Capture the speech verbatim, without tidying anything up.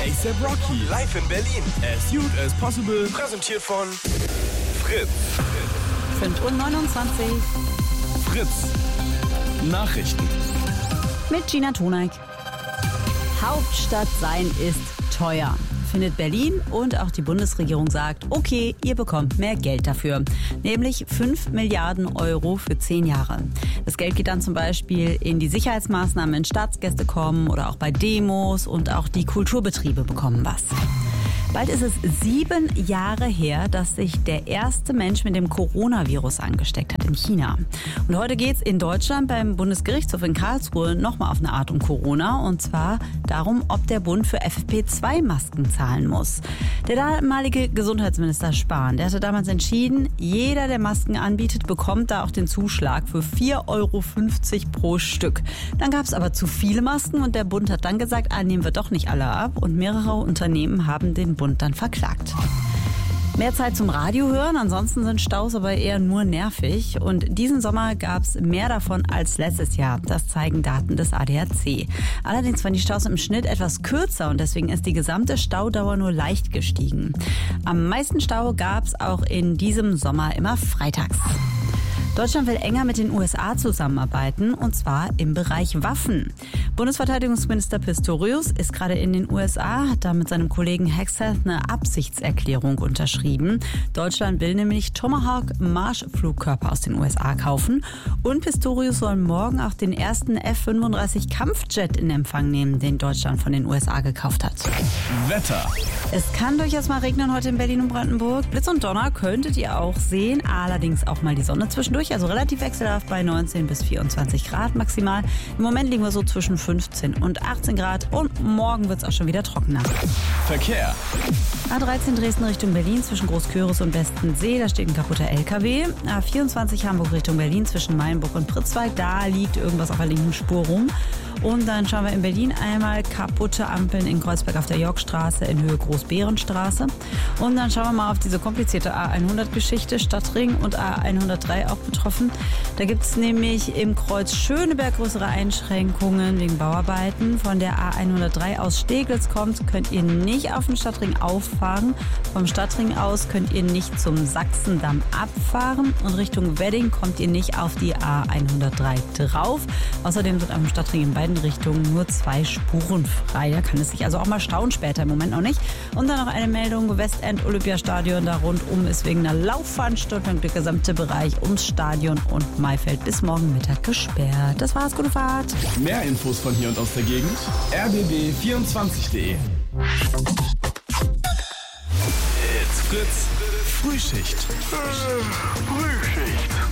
A$AP Rocky. Live in Berlin. As Youth as Possible. Präsentiert von Fritz. fünf Uhr neunundzwanzig. Fritz. Nachrichten. Mit Gina Toneik. Hauptstadt sein ist teuer, findet Berlin, und auch die Bundesregierung sagt, okay, ihr bekommt mehr Geld dafür, nämlich fünf Milliarden Euro für zehn Jahre. Das Geld geht dann zum Beispiel in die Sicherheitsmaßnahmen, wenn Staatsgäste kommen oder auch bei Demos, und auch die Kulturbetriebe bekommen was. Bald ist es sieben Jahre her, dass sich der erste Mensch mit dem Coronavirus angesteckt hat in China. Und heute geht es in Deutschland beim Bundesgerichtshof in Karlsruhe nochmal auf eine Art um Corona. Und zwar darum, ob der Bund für F F P zwei Masken zahlen muss. Der damalige Gesundheitsminister Spahn, der hatte damals entschieden, jeder, der Masken anbietet, bekommt da auch den Zuschlag für vier Euro fünfzig pro Stück. Dann gab es aber zu viele Masken und der Bund hat dann gesagt, ah, nehmen wir doch nicht alle ab. Und mehrere Unternehmen haben den Bund dann verklagt. Mehr Zeit zum Radio hören, ansonsten sind Staus aber eher nur nervig. Und diesen Sommer gab es mehr davon als letztes Jahr. Das zeigen Daten des A D A C. Allerdings waren die Staus im Schnitt etwas kürzer und deswegen ist die gesamte Staudauer nur leicht gestiegen. Am meisten Stau gab es auch in diesem Sommer immer freitags. Deutschland will enger mit den U S A zusammenarbeiten, und zwar im Bereich Waffen. Bundesverteidigungsminister Pistorius ist gerade in den U S A, hat da mit seinem Kollegen Hegseth eine Absichtserklärung unterschrieben. Deutschland will nämlich Tomahawk-Marschflugkörper aus den U S A kaufen, und Pistorius soll morgen auch den ersten F fünfunddreißig Kampfjet in Empfang nehmen, den Deutschland von den U S A gekauft hat. Wetter. Es kann durchaus mal regnen heute in Berlin und Brandenburg. Blitz und Donner könntet ihr auch sehen, allerdings auch mal die Sonne zwischendurch. Also relativ wechselhaft bei neunzehn bis vierundzwanzig Grad maximal. Im Moment liegen wir so zwischen fünfzehn und achtzehn Grad, und morgen wird es auch schon wieder trockener. Verkehr. A dreizehn Dresden Richtung Berlin zwischen Großküritz und Westensee, da steht ein kaputter L K W. A vierundzwanzig Hamburg Richtung Berlin zwischen Mainburg und Pritzwalk, da liegt irgendwas auf der linken Spur rum. Und dann schauen wir in Berlin einmal kaputte Ampeln in Kreuzberg auf der Yorkstraße in Höhe Großbärenstraße. Und dann schauen wir mal auf diese komplizierte A hundert-Geschichte, Stadtring und A hundertdrei auch betroffen. Da gibt es nämlich im Kreuz Schöneberg größere Einschränkungen wegen Bauarbeiten. Von der A hundertdrei aus Steglitz kommt, könnt ihr nicht auf den Stadtring auffahren. Vom Stadtring aus könnt ihr nicht zum Sachsendamm abfahren. Und Richtung Wedding kommt ihr nicht auf die A hundertdrei drauf. Außerdem sind am Stadtring in beiden Richtungen nur zwei Spuren frei. Da kann es sich also auch mal stauen, später im Moment noch nicht. Und dann noch eine Meldung, Westend Olympiastadion, da rundum ist wegen einer Laufveranstaltung der gesamte Bereich ums Stadion und Maifeld bis morgen Mittag gesperrt. Das war's, gute Fahrt. Mehr Infos von hier und aus der Gegend. r b b vierundzwanzig punkt de. It's Fritz. Frühschicht. Frühschicht.